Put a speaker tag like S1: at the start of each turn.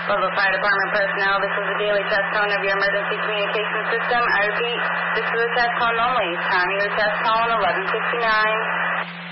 S1: Louisville Fire Department personnel, this is the daily test tone of your emergency communication system. I repeat, this is a test tone only. Time your test tone, 11:59.